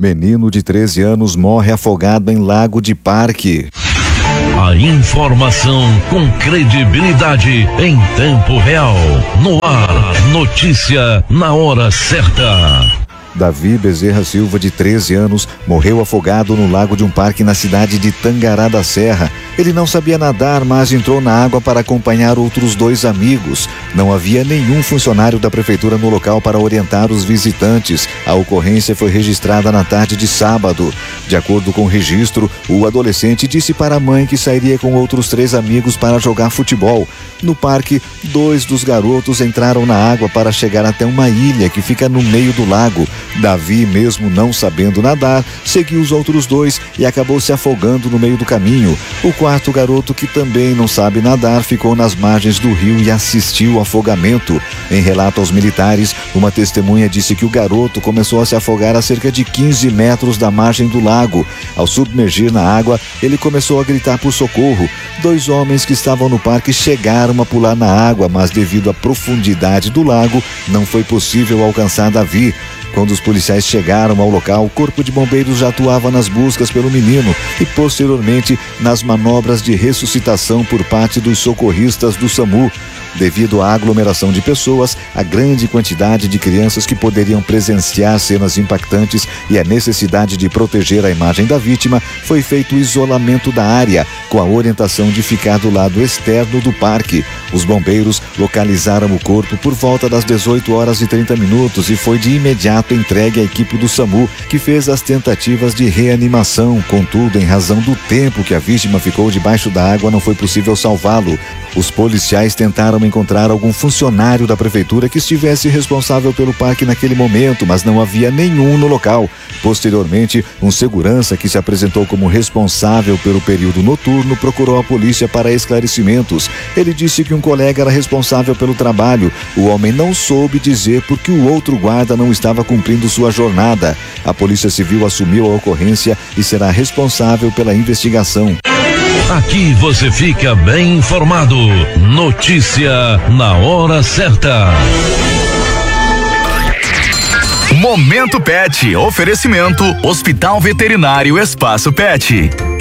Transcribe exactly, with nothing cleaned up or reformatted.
Menino de treze anos morre afogado em lago de Parque. A informação com credibilidade em tempo real. No ar, notícia na hora certa. Davi Bezerra Silva, de treze anos, morreu afogado no lago de um parque na cidade de Tangará da Serra. Ele não sabia nadar, mas entrou na água para acompanhar outros dois amigos. Não havia nenhum funcionário da prefeitura no local para orientar os visitantes. A ocorrência foi registrada na tarde de sábado. De acordo com o registro, o adolescente disse para a mãe que sairia com outros três amigos para jogar futebol. No parque, dois dos garotos entraram na água para chegar até uma ilha que fica no meio do lago. Davi, mesmo não sabendo nadar, seguiu os outros dois e acabou se afogando no meio do caminho. O quarto garoto, que também não sabe nadar, ficou nas margens do rio e assistiu ao afogamento. Em relato aos militares, uma testemunha disse que o garoto começou a se afogar a cerca de quinze metros da margem do lago. Ao submergir na água, ele começou a gritar por socorro. Dois homens que estavam no parque chegaram a pular na água, mas devido à profundidade do lago, não foi possível alcançar Davi. Quando os policiais chegaram ao local, o corpo de bombeiros já atuava nas buscas pelo menino e posteriormente nas manobras de ressuscitação por parte dos socorristas do SAMU. Devido à aglomeração de pessoas, a grande quantidade de crianças que poderiam presenciar cenas impactantes e a necessidade de proteger a imagem da vítima, foi feito o isolamento da área, com a orientação de ficar do lado externo do parque. Os bombeiros localizaram o corpo por volta das dezoito horas e trinta minutos e foi de imediato entregue à equipe do SAMU, que fez as tentativas de reanimação. Contudo, em razão do tempo que a vítima ficou debaixo da água, não foi possível salvá-lo. Os policiais tentaram encontrar algum funcionário da prefeitura que estivesse responsável pelo parque naquele momento, mas não havia nenhum no local. Posteriormente, um segurança que se apresentou como responsável pelo período noturno procurou a polícia para esclarecimentos. Ele disse que um colega era responsável pelo trabalho. O homem não soube dizer por que o outro guarda não estava cumprindo sua jornada. A Polícia Civil assumiu a ocorrência e será responsável pela investigação. Aqui você fica bem informado. Notícia na hora certa. Momento Pet. Oferecimento Hospital Veterinário Espaço Pet.